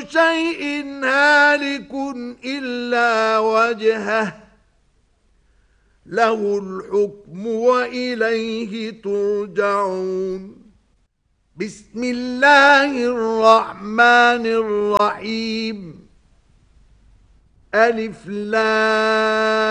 شيء هالك إلا وجهه له الحكم وإليه ترجعون. بسم الله الرحمن الرحيم. ألف لام